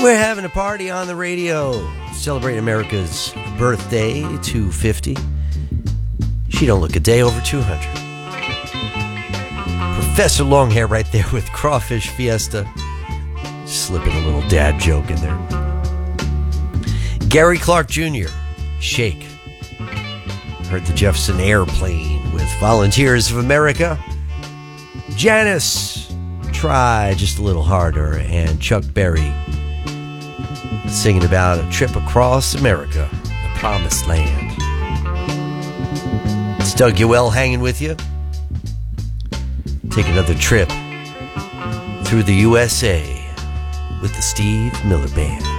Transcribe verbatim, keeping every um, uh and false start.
We're having a party on the radio, celebrating America's birthday, two fifty. She don't look a day over two hundred. Professor Longhair right there with Crawfish Fiesta. Slipping a little dad joke in there. Gary Clark Junior, Shake. Heard the Jefferson Airplane with Volunteers of America. Janice, Try Just a Little Harder. And Chuck Berry singing about a trip across America, the promised land. It's Doug Ewell hanging with you. Take another trip through the U S A with the Steve Miller Band.